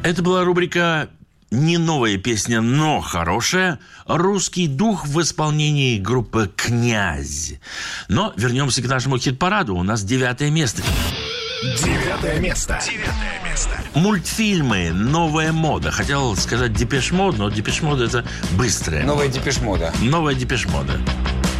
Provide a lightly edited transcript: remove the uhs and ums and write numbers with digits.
Это была рубрика «Не новая песня, но хорошая». Русский дух в исполнении группы «Князь». Но вернемся к нашему хит-параду. У нас 9 место. 9 место. Мультфильмы, новая мода. Хотел сказать Депеш Мод, но Депеш Мод — это быстрая. Новая Депеш Мода. Новая Депеш Мода.